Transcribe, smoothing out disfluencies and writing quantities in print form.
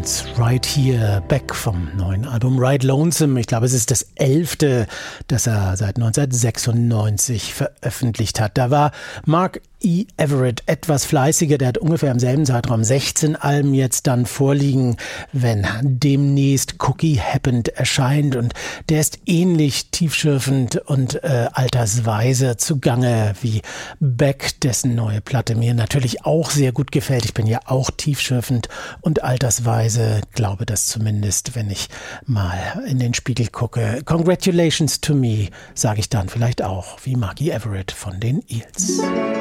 Stones, Right Here, Beck vom neuen Album Right Lonesome. Ich glaube, es ist das 11., das er seit 1996 veröffentlicht hat. Da war Mark E. Everett etwas fleißiger, der hat ungefähr im selben Zeitraum 16 Alben jetzt dann vorliegen, wenn demnächst Cookie Happened erscheint, und der ist ähnlich tiefschürfend und altersweise zugange wie Beck, dessen neue Platte mir natürlich auch sehr gut gefällt. Ich bin ja auch tiefschürfend und altersweise, glaube das zumindest, wenn ich mal in den Spiegel gucke. Congratulations to me, sage ich dann vielleicht auch, wie Mark E. Everett von den Eels.